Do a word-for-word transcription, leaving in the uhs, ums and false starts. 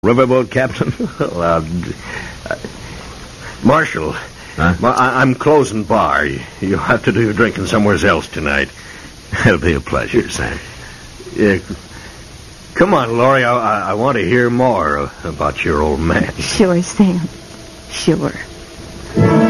Riverboat captain? well, uh, Marshal, huh? I- I'm closing bar. You'll have to do your drinking somewhere else tonight. It'll be a pleasure, Sam. Yeah. Come on, Laurie. I, I, I want to hear more about your old man. Sure, Sam. Sure.